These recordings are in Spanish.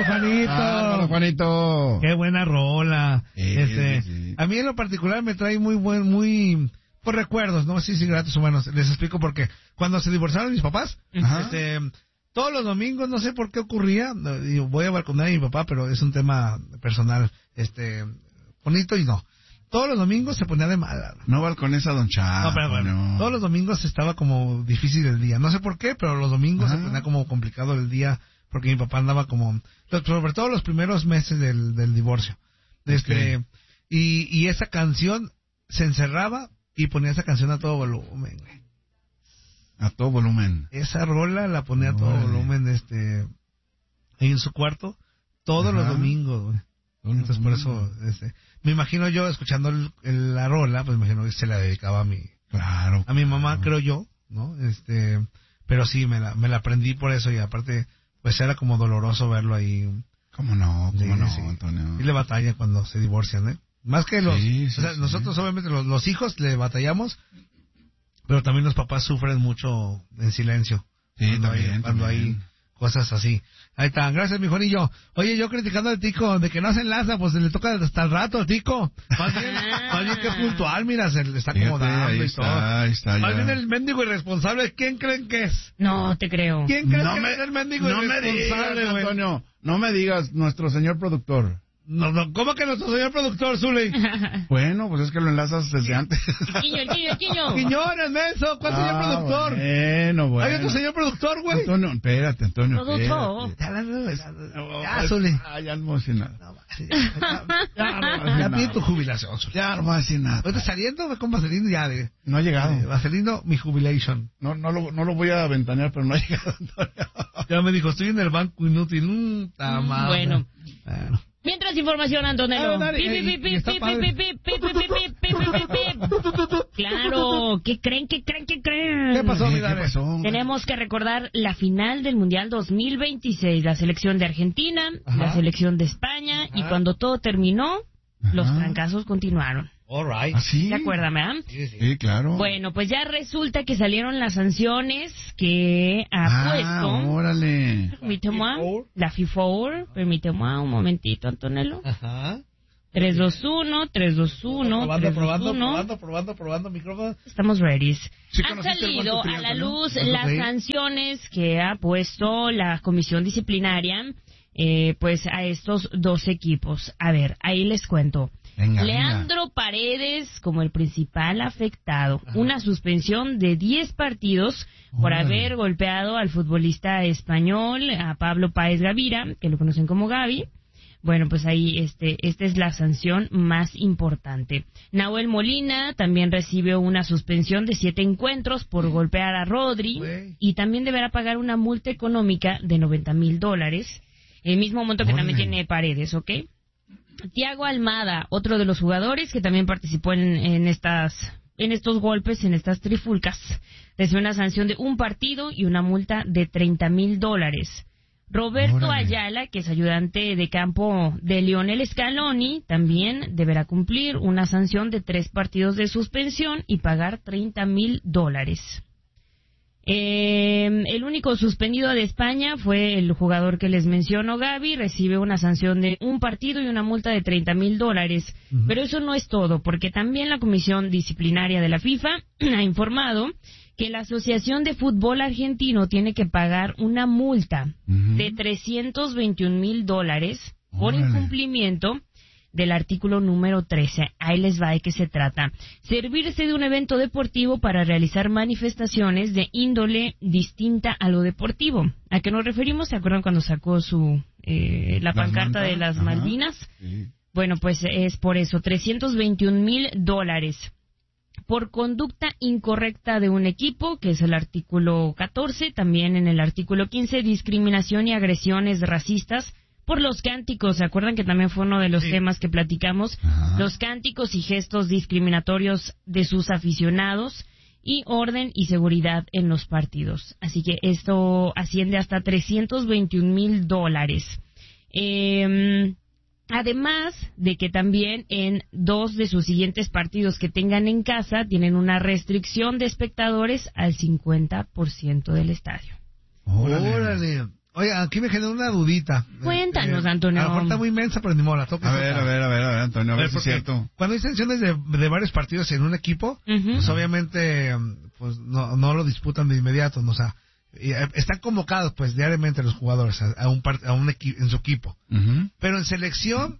Ándale, Juanito. Ándale, Juanito. Qué buena rola. Sí. A mí en lo particular me trae por recuerdos, no sé si gratos o buenos. Les explico por qué. Cuando se divorciaron mis papás, todos los domingos, no sé por qué ocurría, voy a balconear a mi papá, pero es un tema personal, bonito y no. Todos los domingos se ponía de mala. No balcones a Don Chapo. No, pero bueno, todos los domingos estaba como difícil el día. No sé por qué, pero los domingos se ponía como complicado el día, porque mi papá andaba como, sobre todo los primeros meses del divorcio. Y esa canción se encerraba y ponía esa canción a todo volumen, güey. A todo volumen. Esa rola la ponía a todo volumen, ahí en su cuarto, todos los domingos, güey. Entonces por eso, me imagino yo escuchando la rola, pues me imagino que se la dedicaba a mi mamá, creo yo, ¿no? Pero sí, me la aprendí por eso y aparte, pues era como doloroso verlo ahí. ¿Cómo no, sí. Antonio? Y le batalla cuando se divorcian, ¿eh? Más que nosotros obviamente los hijos le batallamos, pero también los papás sufren mucho en silencio. Sí, cuando hay cosas así. Ahí está, gracias mi Juanillo. Oye, yo criticando al Tico de que no se enlaza, pues le toca hasta el rato, Tico. Más bien que puntual, mira, se le está acomodando y todo. Ahí está, más bien el mendigo irresponsable, ¿quién creen que es? No te creo. ¿Quién creen que es el mendigo irresponsable, güey? Antonio, no me digas, nuestro señor productor. No, ¿cómo que nuestro señor productor, Zuli? Bueno, pues es que lo enlazas desde antes. El Quiño. Quiñones, menso, ¿cuál señor productor? Bueno. ¿Hay otro señor productor, güey? Antonio, espérate. Productor. Ya, Zuli. Ya no voy a decir nada. Ya pide tu jubilación, Zuli. Ya no voy a decir nada. Ahorita saliendo con Vaselino ya de... No ha llegado. Vaselino, mi jubilation. No lo voy a ventanear, pero no ha llegado, Antonio. Ya me dijo, estoy en el banco inútil. Bueno. Mientras información, Antonello. Claro, ¿qué creen? ¿Qué pasó, mi Dale? Tenemos que recordar la final del Mundial 2026, la selección de Argentina, la selección de España, y cuando todo terminó, los trancazos continuaron. All right. ¿Sí? ¿Se acuerdan, verdad? Sí, claro. Bueno, pues ya resulta que salieron las sanciones que ha puesto... órale. Permíteme, la FIFA, permíteme un momentito, Antonello. 3-2-1. Probando micrófono. Estamos ready. Sí, Han salido a la luz ¿no? las sanciones que ha puesto la comisión disciplinaria, pues a estos dos equipos. A ver, ahí les cuento. Venga, Leandro Paredes como el principal afectado. Una suspensión de 10 partidos por haber golpeado al futbolista español, a Pablo Páez Gavira, que lo conocen como Gavi. Bueno, pues ahí esta es la sanción más importante. Nahuel Molina también recibe una suspensión de 7 encuentros por golpear a Rodri y también deberá pagar una multa económica de $90,000, el mismo monto que también tiene Paredes, ¿ok? Thiago Almada, otro de los jugadores que también participó en estos golpes, en estas trifulcas, recibe una sanción de 1 partido y una multa de $30,000. Roberto Ayala, que es ayudante de campo de Lionel Scaloni, también deberá cumplir una sanción de 3 partidos de suspensión y pagar $30,000. El único suspendido de España fue el jugador que les menciono, Gavi, recibe una sanción de 1 partido y una multa de $30,000. Pero eso no es todo, porque también la Comisión Disciplinaria de la FIFA ha informado que la Asociación de Fútbol Argentino tiene que pagar una multa de $321,000 por incumplimiento del artículo número 13. Ahí les va, ¿de qué se trata? Servirse de un evento deportivo para realizar manifestaciones de índole distinta a lo deportivo. ¿A qué nos referimos? ¿Se acuerdan cuando sacó la pancarta de las Malvinas? Sí. Bueno, pues es por eso, $321,000. Por conducta incorrecta de un equipo, que es el artículo 14, también en el artículo 15, discriminación y agresiones racistas por los cánticos. ¿Se acuerdan que también fue uno de los temas que platicamos? Los cánticos y gestos discriminatorios de sus aficionados y orden y seguridad en los partidos. Así que esto asciende hasta $321,000. Además de que también en 2 de sus siguientes partidos que tengan en casa tienen una restricción de espectadores al 50% del estadio. Órale. Oye, aquí me generó una dudita. Cuéntanos, Antonio. A lo mejor está muy inmensa, pero ni modo, la toca. A ver, Antonio, a ver si es porque cierto. Cuando hay sanciones de varios partidos en un equipo, pues obviamente pues no lo disputan de inmediato, ¿no? O sea, están convocados pues diariamente los jugadores a un en su equipo. Pero en selección,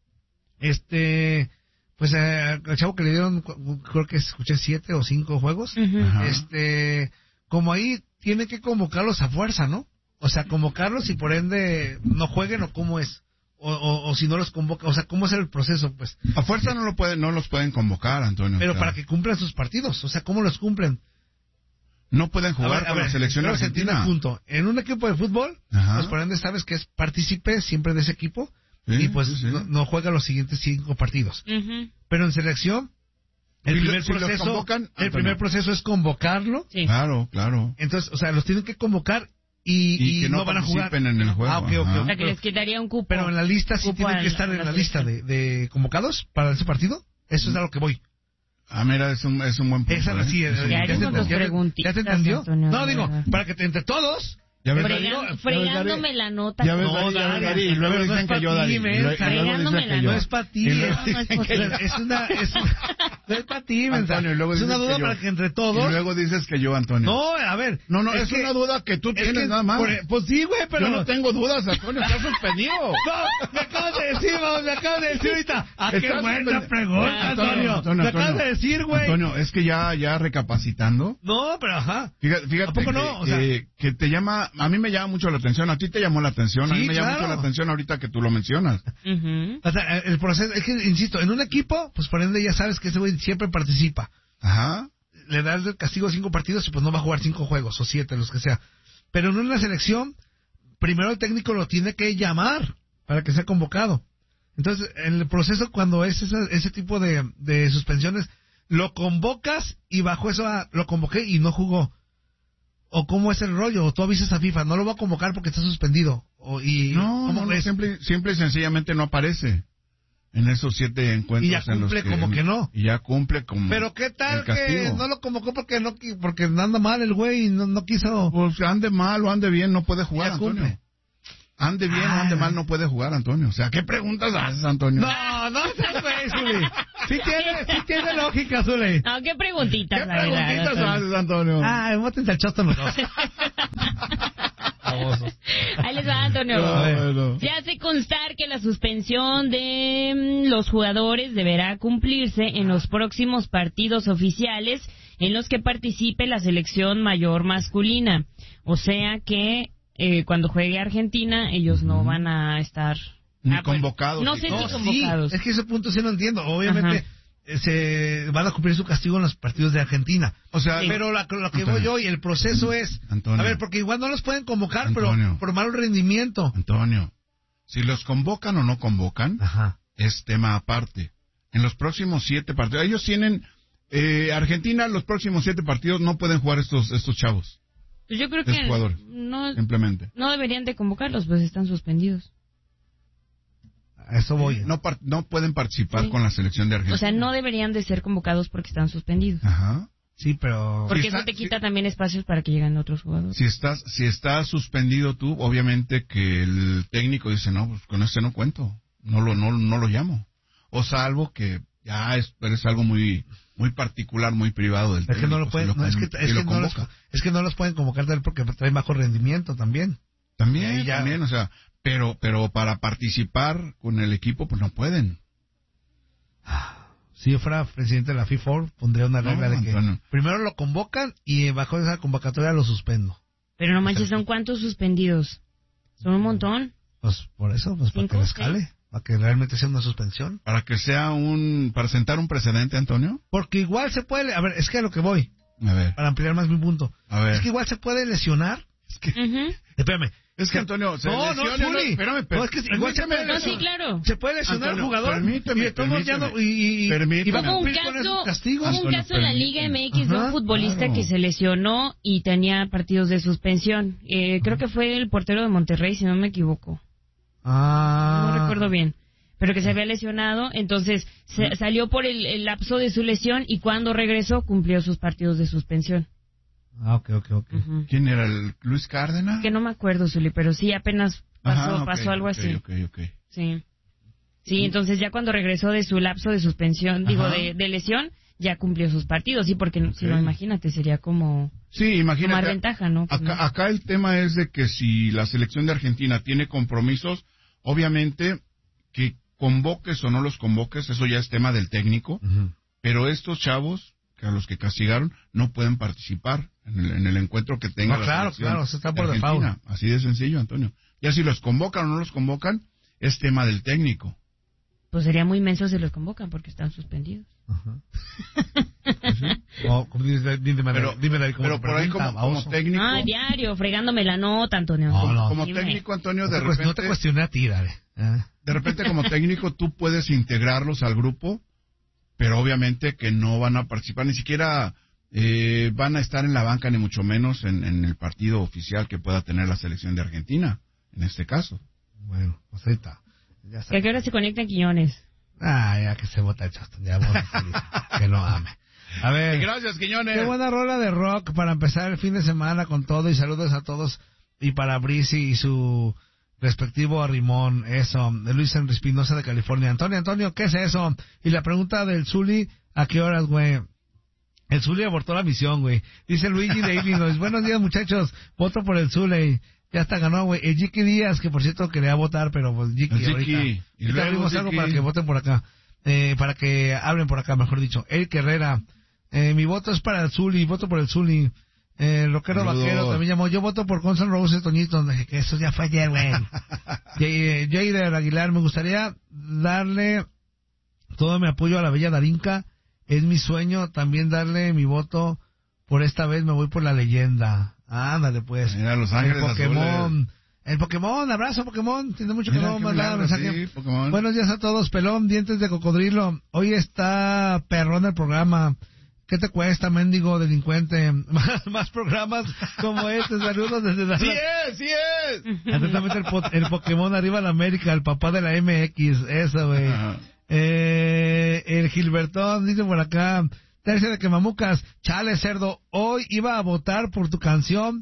pues al chavo que le dieron, creo que escuché 7 o 5 juegos, como ahí tiene que convocarlos a fuerza, ¿no? O sea, convocarlos y por ende no jueguen, o cómo es, o si no los convoca, o sea, cómo es el proceso, pues. A fuerza no los pueden convocar, Antonio. Pero para que cumplan sus partidos, o sea, ¿cómo los cumplen? No pueden jugar con la selección argentina. Punto. En un equipo de fútbol, pues por ende sabes que es partícipe siempre de ese equipo, y pues no juega los siguientes 5 partidos. Pero en selección, el primer proceso es convocarlo. Sí. Claro. Entonces, o sea, los tienen que convocar y que no van a jugar en el juego. O sea, que les quitaría un cupo. Pero en la lista sí tienen que estar en la lista de convocados para ese partido. Eso es a lo que voy. Mira, es un buen punto. Esa sí, ¿ya te entendió? Antonio, no, digo, para que entre todos... Fregándome la nota. Ya ves, Gary, y luego dicen que yo, Dari. Fregándome la nota. No es para ti. No es para ti, Antonio. Es una duda para que entre todos... Y luego dices que yo, Antonio. No, a ver. No, es una duda que tú tienes nada más. Pues sí, güey, pero... Yo no tengo dudas, Antonio, está suspendido. No, me acabas de decir ahorita. Qué buena pregunta, Antonio. Me acabas de decir, güey. Antonio, es que ya recapacitando. No, pero ajá. Fíjate ¿A poco no? O sea, que te llama... A mí me llama mucho la atención, a ti te llamó la atención, a mí me llama mucho la atención ahorita que tú lo mencionas. O sea, el proceso, es que, insisto, en un equipo, pues por ende ya sabes que ese güey siempre participa. Ajá. Le das el castigo 5 partidos y pues no va a jugar 5 juegos o 7, los que sea. Pero en una selección, primero el técnico lo tiene que llamar para que sea convocado. Entonces, en el proceso, cuando es ese tipo de suspensiones, lo convocas y bajo eso lo convoqué y no jugó. ¿O cómo es el rollo? ¿O tú avisas a FIFA? No lo va a convocar porque está suspendido. No, simple y sencillamente no aparece en esos 7 encuentros. Y ya cumple como que no. Y ya cumple como... Pero ¿qué tal que no lo convocó porque anda mal el güey y no quiso? Pues ande mal o ande bien, no puede jugar, Antonio. Cumple. Ande bien o ande mal, no puede jugar, Antonio. O sea, ¿qué preguntas haces, Antonio? No seas güey, Zuli. Sí tiene lógica, Zuli. No, ¿qué preguntitas? ¿Qué preguntitas haces, Antonio? Mótense al chosto los dos. Ahí les va, Antonio. Bueno. Se hace constar que la suspensión de los jugadores deberá cumplirse en los próximos partidos oficiales en los que participe la selección mayor masculina. O sea que cuando juegue Argentina, ellos no van a estar convocados. No sé si convocados. Sí, es que ese punto sí lo entiendo. Obviamente se van a cumplir su castigo en los partidos de Argentina. O sea, pero lo que Antonio, voy yo y el proceso es... Antonio, a ver, porque igual no los pueden convocar, Antonio, pero por mal rendimiento. Antonio, si los convocan o no convocan, es tema aparte. En los próximos 7 partidos, ellos tienen... Argentina, los próximos 7 partidos no pueden jugar estos chavos. Pues yo creo que simplemente no deberían de convocarlos, pues están suspendidos. A eso voy. No pueden participar con la selección de Argentina. O sea, no deberían de ser convocados porque están suspendidos. Ajá. Sí, pero... Porque eso te quita también espacios para que lleguen otros jugadores. Si estás suspendido tú, obviamente que el técnico dice, no, pues con este no cuento. No lo llamo. O salvo que ya es algo muy particular, muy privado del técnico. Es que no lo pueden, es que no los pueden convocar porque traen bajo rendimiento también. También, o sea, pero para participar con el equipo pues no pueden. Si yo fuera presidente de la FIFA, pondría una regla de que primero lo convocan y bajo esa convocatoria lo suspendo. Pero no manches, ¿son cuántos suspendidos? ¿Son un montón? Pues por eso, pues para que les cale. Para que realmente sea una suspensión. Para que sea para sentar un precedente, Antonio. Porque igual se puede, a ver, es que a lo que voy. A ver. Para ampliar más mi punto. A ver. Es que igual se puede lesionar. Es que, espérame. Es que Antonio, Espérame. Es que igual se puede lesionar. Sí, claro. Se puede lesionar Antonio, el jugador. Permíteme. Y va a cumplir con esos castigos. Hubo un caso en la Liga MX de un futbolista que se lesionó y tenía partidos de suspensión. Creo que fue el portero de Monterrey, si no me equivoco. No recuerdo bien. Pero que se había lesionado, entonces salió por el lapso de su lesión y cuando regresó cumplió sus partidos de suspensión. Ah, ok. Ujú. ¿Quién era? ¿Luis Cárdenas? Que no me acuerdo, Zuli, pero sí, apenas pasó algo así. Ok. Sí. Sí, entonces ya cuando regresó de su lapso de suspensión, Ajá. de lesión, ya cumplió sus partidos, sí, porque si no, imagínate, sería como Sí, imagínate. tomar ventaja, ¿no? Pues no. Acá el tema es de que si la selección de Argentina tiene compromisos, obviamente que convoques o no los convoques, eso ya es tema del técnico, pero estos chavos, que a los que castigaron, no pueden participar en el encuentro que tenga la selección claro, se está por de Argentina. default. Así de sencillo, Antonio. Ya si los convocan o no los convocan, es tema del técnico. Pues sería muy inmenso si los convocan porque están suspendidos. Pero por ahí como técnico... Ah, diario, fregándome la nota, Antonio. No. Como Dime. técnico, Antonio, No te cuestioné a ti, dale. de repente como técnico tú puedes integrarlos al grupo, pero obviamente que no van a participar, ni siquiera van a estar en la banca, ni mucho menos en el partido oficial que pueda tener la selección de Argentina, en este caso. Bueno, pues ahorita. Ya está. ¿A qué hora se conectan Quiñones? Ah, ya que se vota el Chasto, ya vamos a salir, que no ame. A ver, Gracias, Quiñones. qué buena rola de rock para empezar el fin de semana con todo, y saludos a todos, y para Brisi y su respectivo arrimón, eso, de Luis Henry Espinosa de California. Antonio, ¿qué es eso? Y la pregunta del Zuli, ¿a qué horas, güey? El Zuli abortó la misión, güey. Dice Luigi de Illinois, buenos días, muchachos, voto por el Zuli. Ya hasta ganó, güey. El Jiki Díaz, que por cierto quería votar, pero pues Jiki ahorita. Y luego abrimos algo Jiki. para que voten por acá. Para que hablen por acá, mejor dicho. Eric Herrera, mi voto es para el Zuli, voto por el Zuli. Rockero Saludos. Vaquero también llamó. Yo voto por Guns N' Roses, Toñito. Que eso ya fue ayer, güey. Jader Aguilar, me gustaría darle todo mi apoyo a la bella Darinka. Es mi sueño también darle mi voto. Por esta vez me voy por la leyenda. Ándale, pues. Mira, Los Ángeles el Pokémon. Azules. El Pokémon, abrazo Pokémon. Tiene mucho que Mira, no qué mandar milagro, mensaje. sí, Pokémon. Buenos días a todos, pelón, dientes de cocodrilo. Hoy está perrón el programa. ¿Qué te cuesta, mendigo delincuente? Más programas como este. Saludos desde Dallas. Sí es. Atentamente el Pokémon arriba la América, el papá de la MX. Eso, güey. Ajá. El Gilbertón dice por acá. Tercia de Quemamucas, chale cerdo, hoy iba a votar por tu canción,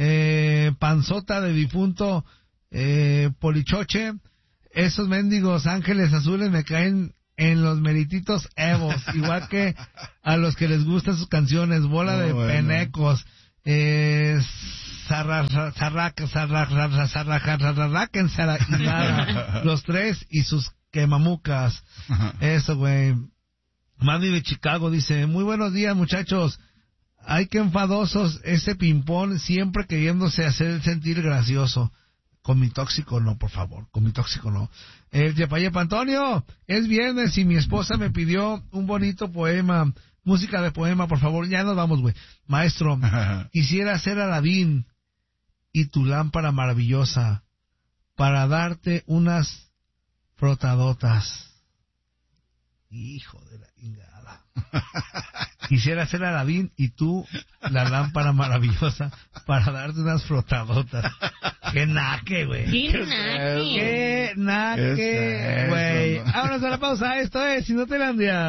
Panzota de difunto Polichoche. Esos mendigos ángeles azules me caen en los merititos evos, igual que a los que les gustan sus canciones, bola de penecos. Los tres y sus quemamucas. Eso, güey. Manny de Chicago dice, muy buenos días, muchachos. Ay, qué enfadosos ese ping-pong, siempre queriéndose hacer sentir gracioso. Con mi tóxico no, por favor, con mi tóxico no. El Yepayepa, Antonio, es viernes y mi esposa me pidió un bonito poema, música de poema, por favor. Ya nos vamos, güey. Maestro, quisiera ser Aladín y tu lámpara maravillosa para darte unas frotadotas. Hijo de la ingada. Quisiera ser Aladín y tú la lámpara maravillosa para darte unas frotadotas. ¡Qué naque, güey! ¡Qué naque! ¡Qué naque, güey! Vámonos a la pausa. Esto es Sinotelandia.